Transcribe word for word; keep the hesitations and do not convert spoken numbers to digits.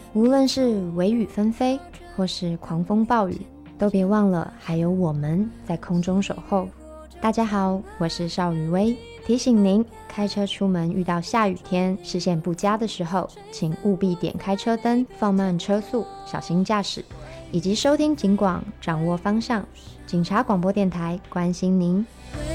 无论是微雨纷飞，或是狂风暴雨，都别忘了还有我们在空中守候。大家好，我是邵雨薇，提醒您开车出门遇到下雨天视线不佳的时候，请务必点开车灯，放慢车速，小心驾驶，以及收听警广，掌握方向。警察广播电台关心您。